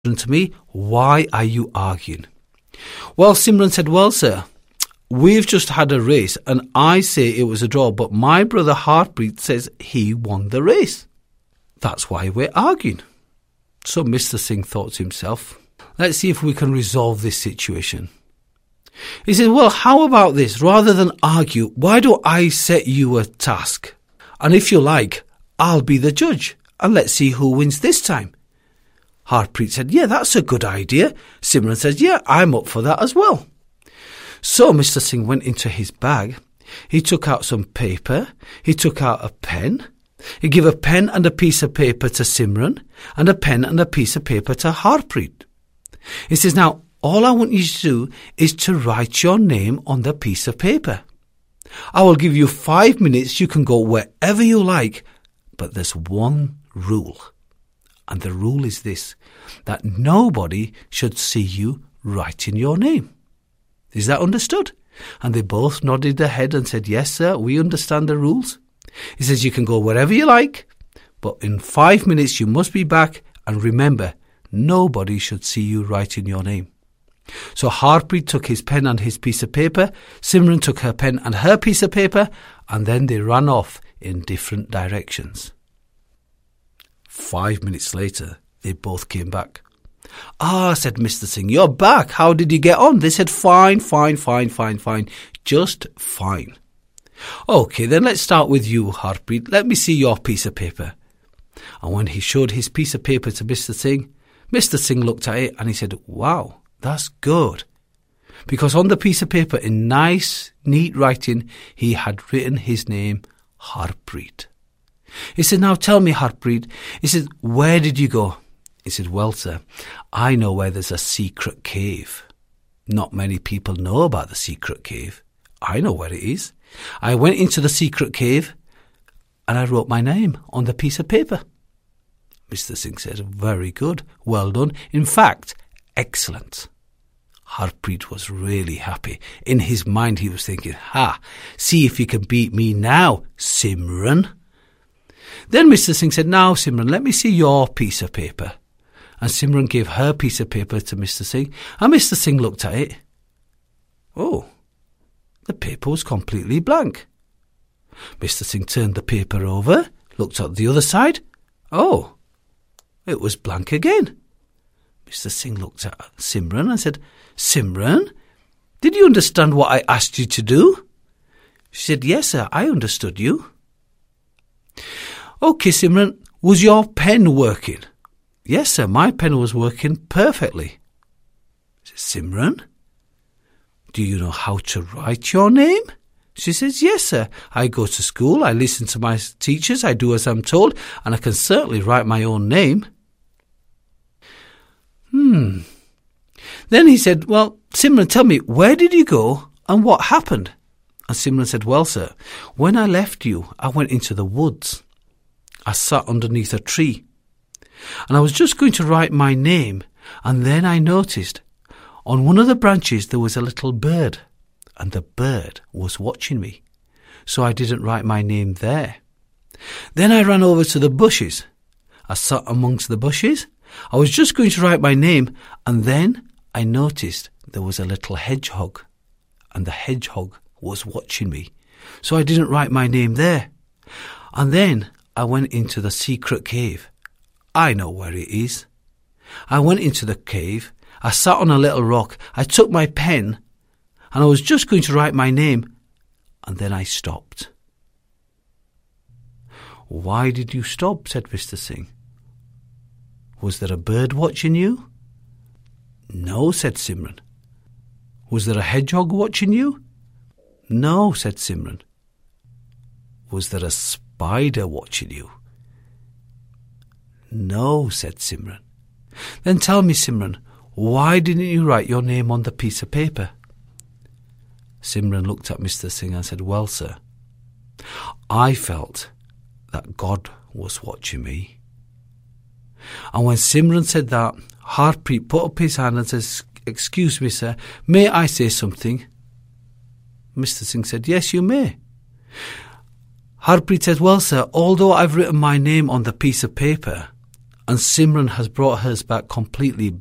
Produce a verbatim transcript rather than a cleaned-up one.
to me, why are you arguing? Well, Simran said, well, sir, we've just had a race and I say it was a draw, but my brother Harpreet says he won the race. That's why we're arguing. So Mister Singh thought to himself, let's see if we can resolve this situation. He said, well, how about this? Rather than argue, why don't I set you a task? And if you like, I'll be the judge and let's see who wins this time. Harpreet said, yeah, that's a good idea. Simran says, yeah, I'm up for that as well. So Mister Singh went into his bag. He took out some paper. He took out a pen. He gave a pen and a piece of paper to Simran and a pen and a piece of paper to Harpreet. He says, now, all I want you to do is to write your name on the piece of paper. I will give you five minutes. You can go wherever you like, but there's one rule. And the rule is this, that nobody should see you writing your name. Is that understood? And they both nodded their head and said, yes, sir, we understand the rules. He says, you can go wherever you like, but in five minutes you must be back. And remember, nobody should see you writing your name. So Harpreet took his pen and his piece of paper. Simran took her pen and her piece of paper. And then they ran off in different directions. Five minutes later, they both came back. Ah, said Mister Singh, you're back. How did you get on? They said, fine, fine, fine, fine, fine. Just fine. OK, then let's start with you, Harpreet. Let me see your piece of paper. And when he showed his piece of paper to Mister Singh, Mister Singh looked at it and he said, wow, that's good. Because on the piece of paper, in nice, neat writing, he had written his name, Harpreet. He said, now tell me, Harpreet. He said, where did you go? He said, well, sir, I know where there's a secret cave. Not many people know about the secret cave. I know where it is. I went into the secret cave and I wrote my name on the piece of paper. Mister Singh said, very good. Well done. In fact, excellent. Harpreet was really happy. In his mind, he was thinking, ha, see if you can beat me now, Simran. Then Mister Singh said, now, Simran, let me see your piece of paper. And Simran gave her piece of paper to Mister Singh. And Mister Singh looked at it. Oh, the paper was completely blank. Mister Singh turned the paper over, looked at the other side. Oh, it was blank again. Mister Singh looked at Simran and said, Simran, did you understand what I asked you to do? She said, yes, sir, I understood you. OK, Simran, was your pen working? Yes, sir, my pen was working perfectly. She said, Simran, do you know how to write your name? She says, yes, sir. I go to school, I listen to my teachers, I do as I'm told, and I can certainly write my own name. Hmm. Then he said, well, Simran, tell me, where did you go and what happened? And Simran said, well, sir, when I left you, I went into the woods. I sat underneath a tree and I was just going to write my name, and then I noticed on one of the branches there was a little bird, and the bird was watching me. So I didn't write my name there. Then I ran over to the bushes. I sat amongst the bushes. I was just going to write my name, and then I noticed there was a little hedgehog, and the hedgehog was watching me. So I didn't write my name there. And then I went into the secret cave. I know where it is. I went into the cave. I sat on a little rock. I took my pen and I was just going to write my name, and then I stopped. Why did you stop? Said Mister Singh. Was there a bird watching you? No, said Simran. Was there a hedgehog watching you? No, said Simran. Was there a spider watching you? No, said Simran. Then tell me, Simran, why didn't you write your name on the piece of paper? Simran looked at Mister Singh and said, well, sir, I felt that God was watching me. And when Simran said that, Harpreet put up his hand and says, excuse me, sir, may I say something? Mister Singh said, yes, you may. Harpreet said, well, sir, although I've written my name on the piece of paper, and Simran has brought hers back completely